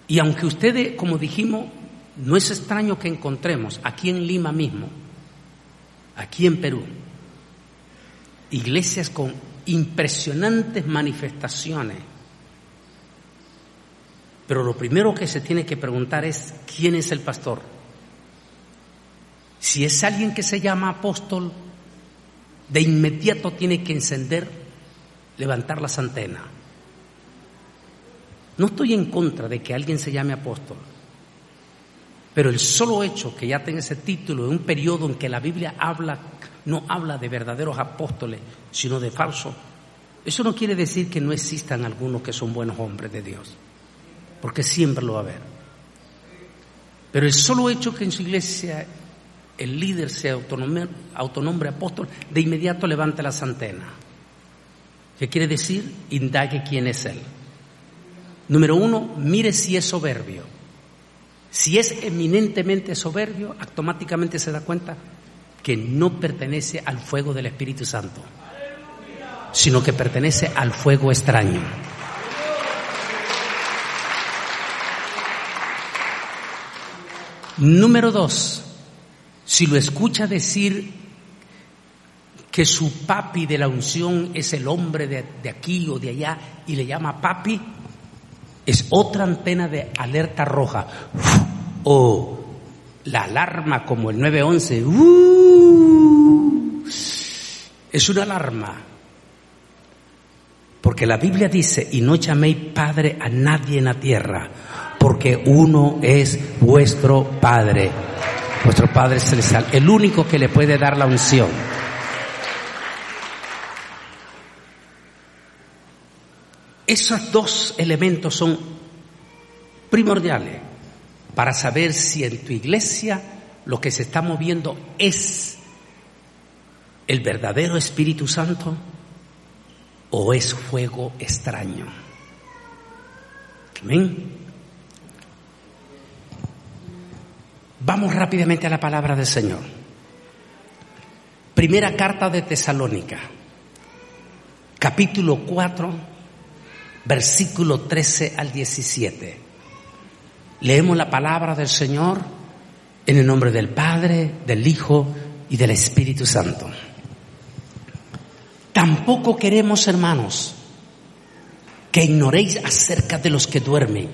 Y aunque ustedes, como dijimos, no es extraño que encontremos aquí en Lima mismo, aquí en Perú, iglesias con impresionantes manifestaciones. Pero lo primero que se tiene que preguntar es, ¿quién es el pastor? Si es alguien que se llama apóstol, de inmediato tiene que levantar las antenas. No estoy en contra de que alguien se llame apóstol, pero el solo hecho que ya tenga ese título en un periodo en que la Biblia no habla de verdaderos apóstoles, sino de falsos, eso no quiere decir que no existan algunos que son buenos hombres de Dios, porque siempre lo va a haber. Pero el solo hecho que en su iglesia el líder se autonombre apóstol, de inmediato levanta las antenas. ¿Qué quiere decir? Indague quién es él. Número 1, mire si es soberbio. Si es eminentemente soberbio, automáticamente se da cuenta que no pertenece al fuego del Espíritu Santo, sino que pertenece al fuego extraño. Número 2, si lo escucha decir que su papi de la unción es el hombre de aquí o de allá y le llama papi, es otra antena de alerta roja. O la alarma como el 911. Es una alarma. Porque la Biblia dice, y no llaméis padre a nadie en la tierra, porque uno es vuestro Padre, vuestro Padre Celestial, el único que le puede dar la unción. Esos dos elementos son primordiales para saber si en tu iglesia lo que se está moviendo es el verdadero Espíritu Santo o es fuego extraño. Amén. Vamos rápidamente a la palabra del Señor. Primera carta de Tesalónica, capítulo 4, versículo 13 al 17. Leemos la palabra del Señor en el nombre del Padre, del Hijo y del Espíritu Santo. Tampoco queremos, hermanos, que ignoréis acerca de los que duermen,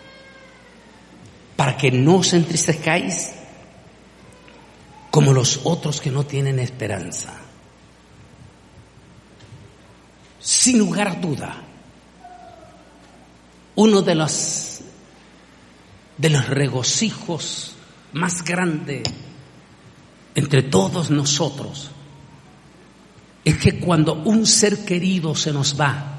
para que no os entristezcáis como los otros que no tienen esperanza. Sin lugar a duda, uno de los regocijos más grandes entre todos nosotros es que cuando un ser querido se nos va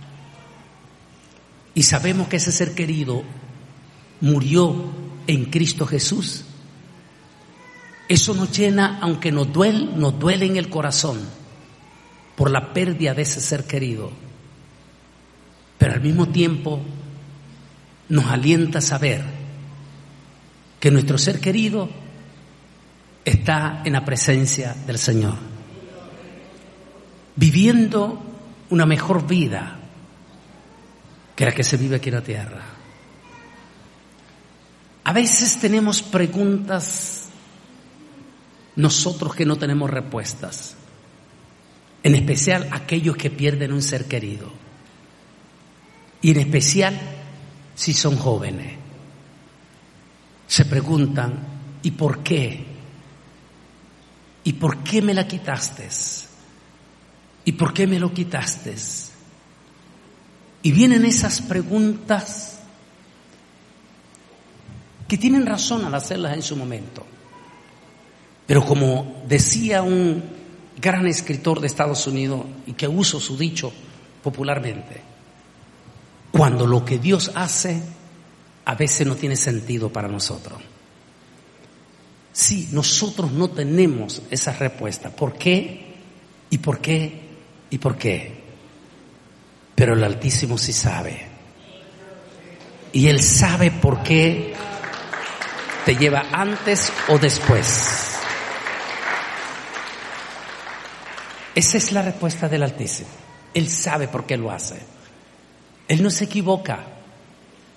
y sabemos que ese ser querido murió en Cristo Jesús, eso nos llena, aunque nos duele en el corazón por la pérdida de ese ser querido, pero al mismo tiempo nos alienta a saber que nuestro ser querido está en la presencia del Señor, viviendo una mejor vida que la que se vive aquí en la tierra. A veces tenemos preguntas nosotros que no tenemos respuestas, en especial aquellos que pierden un ser querido, y en especial si son jóvenes. Se preguntan, ¿y por qué? ¿Y por qué me la quitaste? ¿Y por qué me lo quitaste? Y vienen esas preguntas que tienen razón al hacerlas en su momento. Pero como decía un gran escritor de Estados Unidos, y que uso su dicho popularmente, cuando lo que Dios hace a veces no tiene sentido para nosotros. Sí, nosotros no tenemos esa respuesta. ¿Por qué? ¿Y por qué? ¿Y por qué? Pero el Altísimo sí sabe. Y Él sabe por qué te lleva antes o después. Esa es la respuesta del Altísimo. Él sabe por qué lo hace. Él no se equivoca.